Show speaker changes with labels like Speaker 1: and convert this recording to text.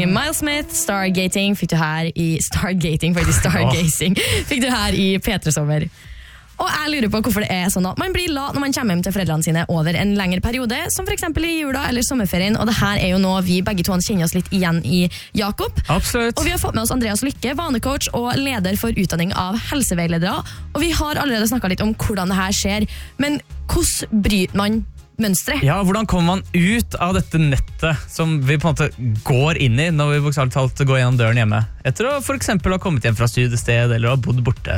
Speaker 1: Miles Smith, Stargating fikk du her i Stargazing fikk du her i P3 Sommer. Og jeg lurer på hvorfor det sånn at man blir lat når man kommer hjem til foreldrene sine over en lengre periode, som for eksempel i jula eller sommerferien, og det her jo noe vi begge to kjenner oss litt igjen i Jakob.
Speaker 2: Absolutt.
Speaker 1: Og vi har fått med oss Andreas Lykke, vanecoach og leder for utdanning av helseveiledere, og vi har allerede snakket litt om hvordan det her skjer, men hvordan bryter man mønstre?
Speaker 2: Ja, hvordan kommer man ut av dette nettet som vi på en måte går inn i når vi bokstavelig talt går gjennom døren hjemme? Etter å for eksempel ha kommet hjem fra studiested eller ha bodd borte